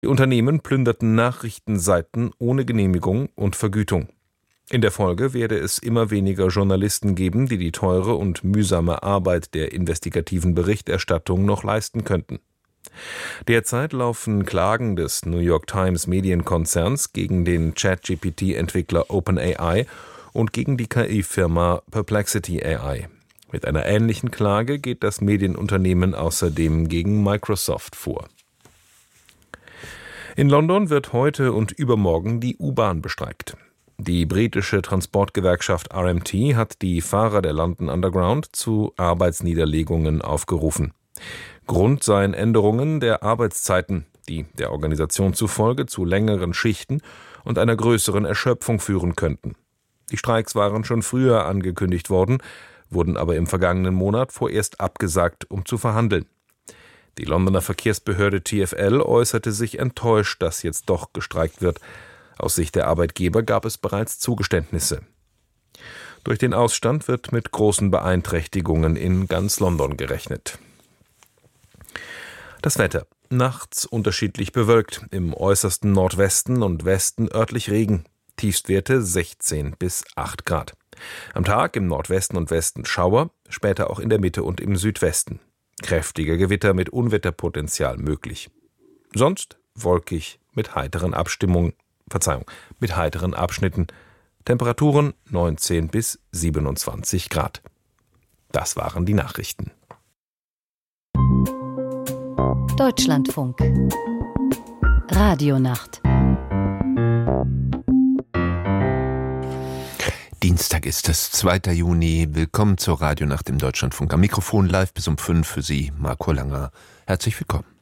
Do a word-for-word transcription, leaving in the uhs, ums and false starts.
Die Unternehmen plünderten Nachrichtenseiten ohne Genehmigung und Vergütung. In der Folge werde es immer weniger Journalisten geben, die die teure und mühsame Arbeit der investigativen Berichterstattung noch leisten könnten. Derzeit laufen Klagen des New York Times Medienkonzerns gegen den ChatGP T-Entwickler OpenAI und gegen die K I-Firma Perplexity A I. Mit einer ähnlichen Klage geht das Medienunternehmen außerdem gegen Microsoft vor. In London wird heute und übermorgen die U-Bahn bestreikt. Die britische Transportgewerkschaft R M T hat die Fahrer der London Underground zu Arbeitsniederlegungen aufgerufen. Grund seien Änderungen der Arbeitszeiten, die der Organisation zufolge zu längeren Schichten und einer größeren Erschöpfung führen könnten. Die Streiks waren schon früher angekündigt worden, wurden aber im vergangenen Monat vorerst abgesagt, um zu verhandeln. Die Londoner Verkehrsbehörde T f L äußerte sich enttäuscht, dass jetzt doch gestreikt wird. Aus Sicht der Arbeitgeber gab es bereits Zugeständnisse. Durch den Ausstand wird mit großen Beeinträchtigungen in ganz London gerechnet. Das Wetter. Nachts unterschiedlich bewölkt, im äußersten Nordwesten und Westen örtlich Regen. Tiefstwerte sechzehn bis acht Grad. Am Tag im Nordwesten und Westen Schauer, später auch in der Mitte und im Südwesten. Kräftige Gewitter mit Unwetterpotenzial möglich. Sonst wolkig mit heiteren Abstimmungen, Verzeihung, mit heiteren Abschnitten. Temperaturen neunzehn bis siebenundzwanzig Grad. Das waren die Nachrichten. Deutschlandfunk. Radionacht. Dienstag ist es, zweiter Juni. Willkommen zur Radionacht im Deutschlandfunk. Am Mikrofon live bis um fünf für Sie, Marco Langer. Herzlich willkommen.